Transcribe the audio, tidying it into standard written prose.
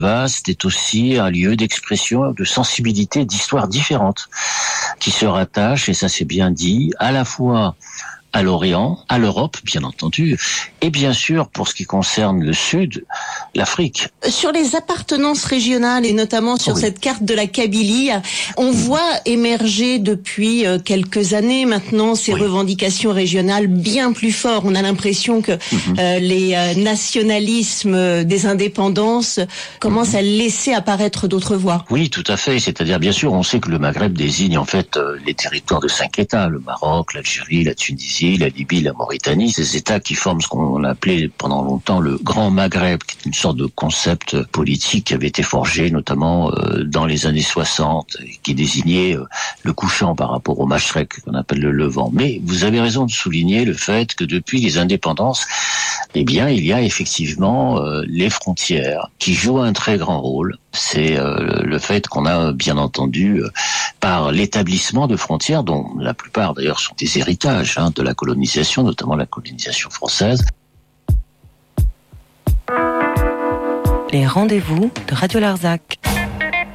Vaste est aussi un lieu d'expression, de sensibilité, d'histoires différentes qui se rattachent, et ça c'est bien dit, à la fois à l'Orient, à l'Europe, bien entendu, et bien sûr, pour ce qui concerne le Sud, l'Afrique. Sur les appartenances régionales, et notamment sur cette carte de la Kabylie, on voit émerger depuis quelques années maintenant ces revendications régionales bien plus fortes. On a l'impression que les nationalismes des indépendances commencent à laisser apparaître d'autres voix. Oui, tout à fait. C'est-à-dire, bien sûr, on sait que le Maghreb désigne en fait les territoires de 5 États, le Maroc, l'Algérie, la Tunisie, la Libye, la Mauritanie, ces États qui forment ce qu'on appelait pendant longtemps le Grand Maghreb, qui est une sorte de concept politique qui avait été forgé notamment dans les années 60, qui désignait le couchant par rapport au Mashrek, qu'on appelle le Levant. Mais vous avez raison de souligner le fait que depuis les indépendances, eh bien, il y a effectivement les frontières qui jouent un très grand rôle. C'est le fait qu'on a bien entendu par l'établissement de frontières, dont la plupart d'ailleurs sont des héritages de la colonisation, notamment la colonisation française. Les rendez-vous de Radio Larzac.